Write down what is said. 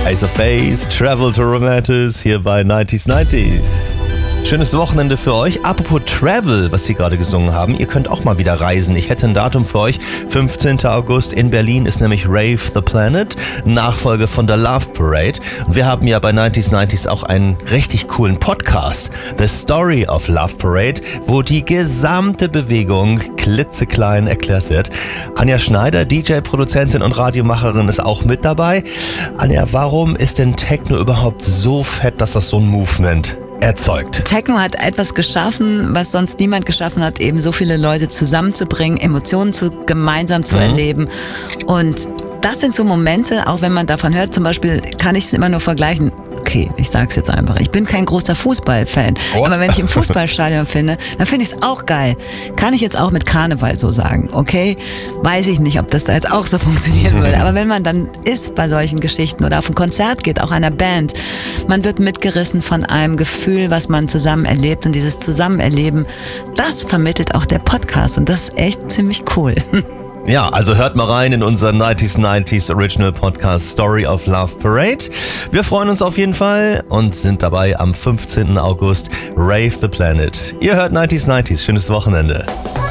Ace of Base, Travel to Romantis, hier bei 90s. Schönes Wochenende für euch. Apropos Travel, was Sie gerade gesungen haben, ihr könnt auch mal wieder reisen. Ich hätte ein Datum für euch. 15. August in Berlin ist nämlich Rave the Planet, Nachfolge von der Love Parade. Und wir haben ja bei 90s auch einen richtig coolen Podcast, The Story of Love Parade, wo die gesamte Bewegung klitzeklein erklärt wird. Anja Schneider, DJ, Produzentin und Radiomacherin, ist auch mit dabei. Anja, warum ist denn Techno überhaupt so fett, dass das so ein Movement erzeugt? Techno hat etwas geschaffen, was sonst niemand geschaffen hat, eben so viele Leute zusammenzubringen, Emotionen gemeinsam zu erleben. Und das sind so Momente, auch wenn man davon hört, zum Beispiel kann ich es immer nur vergleichen. Okay, ich sag's jetzt einfach. Ich bin kein großer Fußballfan, aber wenn ich im Fußballstadion finde, dann finde ich es auch geil. Kann ich jetzt auch mit Karneval so sagen, okay? Weiß ich nicht, ob das da jetzt auch so funktionieren würde. Aber wenn man dann ist bei solchen Geschichten oder auf ein Konzert geht, auch einer Band, man wird mitgerissen von einem Gefühl, was man zusammen erlebt. Und dieses Zusammenerleben, das vermittelt auch der Podcast. Und das ist echt ziemlich cool. Ja, also hört mal rein in unseren 90s Original Podcast Story of Love Parade. Wir freuen uns auf jeden Fall und sind dabei am 15. August Rave the Planet. Ihr hört 90s. Schönes Wochenende.